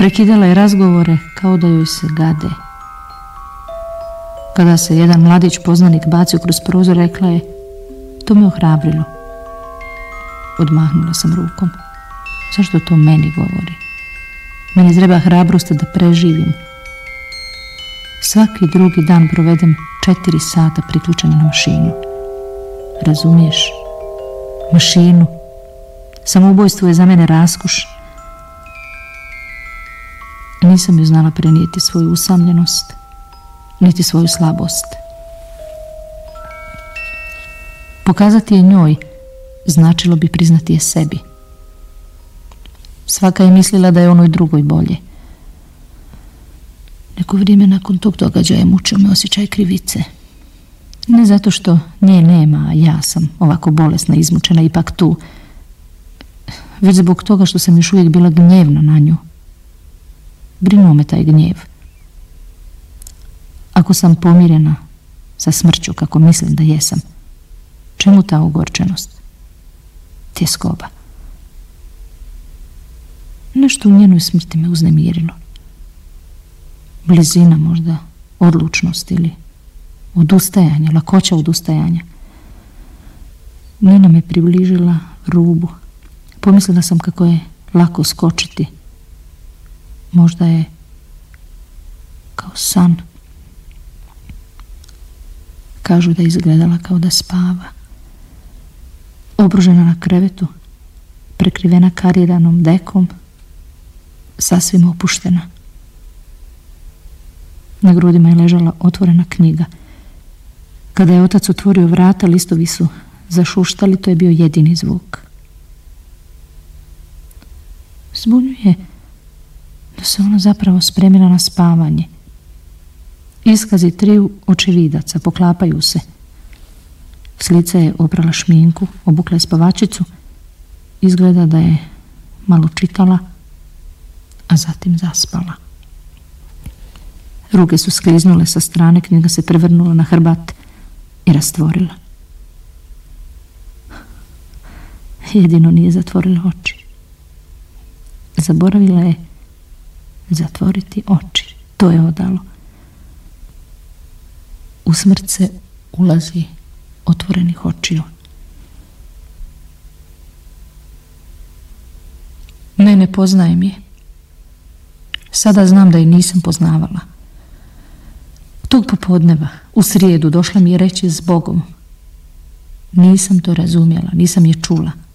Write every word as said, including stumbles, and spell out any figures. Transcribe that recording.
Prekidala je razgovore kao da joj se gade. Kada se jedan mladić poznanik bacio kroz prozor, rekla je: to me ohrabrilo. Odmahnula sam rukom. Zašto to meni govori? Meni treba hrabrost da preživim. Svaki drugi dan provedem četiri sata priključena na mašinu. Razumiješ? Mašinu. Samoubojstvo je za mene raskoš. Nisam joj znala prenijeti svoju usamljenost, niti svoju slabost. Pokazati je njoj značilo bi priznati je sebi. Svaka je mislila da je onoj drugoj bolje. Neko vrijeme nakon tog događaja mučio me osjećaj krivice. Ne zato što nje nema, a ja sam ovako bolesna, izmučena ipak tu, već zbog toga što sam još uvijek bila gnjevna na nju. Brinuo me taj gnjev. Ako sam pomirena sa smrću, kako mislim da jesam, čemu ta ogorčenost? Tjeskoba. Nešto u njenoj smrti me uznemirilo. Blizina možda, odlučnost ili odustajanje, lakoća odustajanja. Nina me približila rubu. Pomislila sam kako je lako skočiti. Možda je kao san. Kažu da je izgledala kao da spava. Obružena na krevetu, prekrivena kariranom dekom, sasvim opuštena. Na grudima je ležala otvorena knjiga. Kada je otac otvorio vrata, listovi su zašuštali, to je bio jedini zvuk. Zbunjuje da se ona zapravo spremila na spavanje. Iskazi triju očevidaca poklapaju se. S lica je oprala šminku, obukla je spavačicu. Izgleda da je malo čitala, a zatim zaspala. Ruke su skliznule sa strane, knjiga se prevrnula na hrbat i rastvorila. Jedino nije zatvorila oči. Zaboravila je zatvoriti oči. To je odalo. U smrt se ulazi otvorenih očiju. Ne, ne poznajem je. Sada znam da je nisam poznavala. Tog popodneva, u srijedu, došla mi je reći s Bogom. Nisam to razumjela, nisam je čula.